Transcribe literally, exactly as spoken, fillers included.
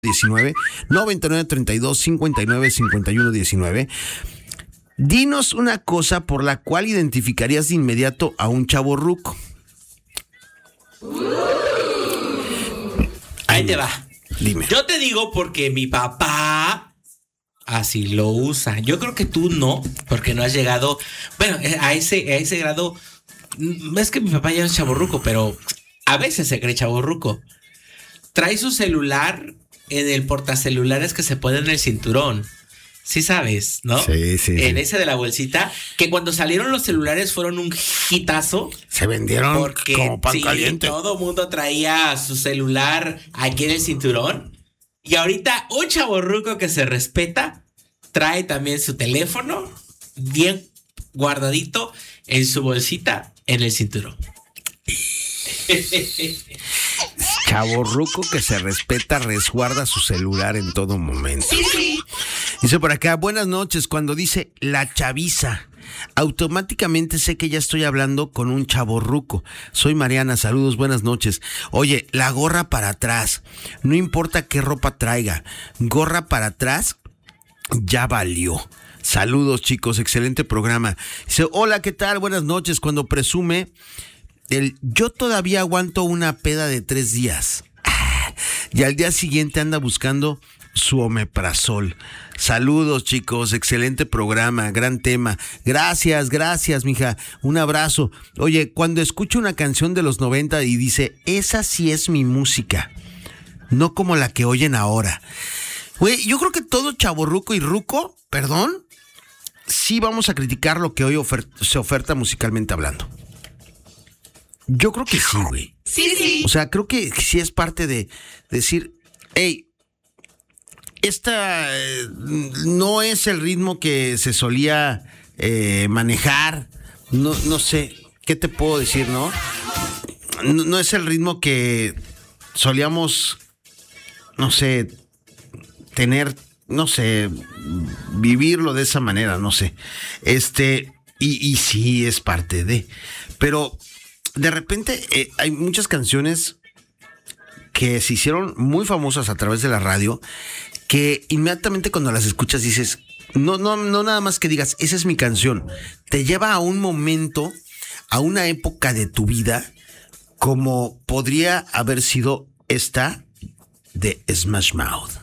diecinueve, noventa y nueve, treinta y dos, cincuenta y nueve, cincuenta y uno, diecinueve. Dinos una cosa por la cual identificarías de inmediato a un chavorruco. Ahí te va. Dime. Yo te digo porque mi papá así lo usa. Yo creo que tú no, porque no has llegado, bueno, a ese, a ese grado. Es que mi papá ya es chavorruco, pero a veces se cree chavorruco. Trae su celular en el portacelulares que se pone en el cinturón. Sí sabes, ¿no? Sí, sí. En sí. ese de la bolsita, que cuando salieron los celulares fueron un hitazo. Se vendieron Porque como pan sí, caliente. todo mundo traía su celular aquí en el cinturón. Y ahorita un chavorruco que se respeta trae también su teléfono bien guardadito en su bolsita en el cinturón. Chavorruco que se respeta resguarda su celular en todo momento. Sí, sí. Dice por acá, buenas noches. Cuando dice la chaviza, automáticamente sé que ya estoy hablando con un chavorruco. Soy Mariana, saludos, buenas noches. Oye, la gorra para atrás, no importa qué ropa traiga, gorra para atrás, ya valió. Saludos, chicos, excelente programa. Dice, hola, ¿qué tal? Buenas noches. Cuando presume el yo todavía aguanto una peda de tres días. Ah, y al día siguiente anda buscando su omeprazol. Saludos, chicos, excelente programa, gran tema. Gracias, gracias, mija. Un abrazo. Oye, cuando escucho una canción de los noventa y dice, esa sí es mi música, no como la que oyen ahora. Güey, yo creo que todo chavorruco y ruco, perdón, sí vamos a criticar lo que hoy ofer- se oferta musicalmente hablando. Yo creo que sí, güey. Sí, sí. O sea, creo que sí es parte de decir, hey, esta eh, no es el ritmo que se solía eh, manejar. No, no sé, ¿qué te puedo decir, no? no? No es el ritmo que solíamos, no sé, tener, no sé, vivirlo de esa manera, no sé. Este, y, y sí es parte de. Pero de repente eh, hay muchas canciones que se hicieron muy famosas a través de la radio, que inmediatamente cuando las escuchas dices, no, no, no nada más que digas, esa es mi canción, te lleva a un momento, a una época de tu vida, como podría haber sido esta de Smash Mouth.